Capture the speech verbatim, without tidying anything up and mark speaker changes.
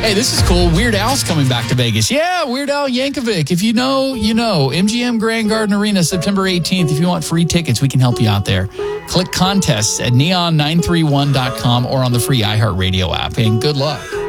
Speaker 1: Hey, this is cool. Weird Al's coming back to Vegas. Yeah, Weird Al Yankovic. If you know, you know. M G M Grand Garden Arena, September eighteenth. If you want free tickets, we can help you out there. Click contests at neon nine three one dot com or on the free iHeartRadio app. And good luck.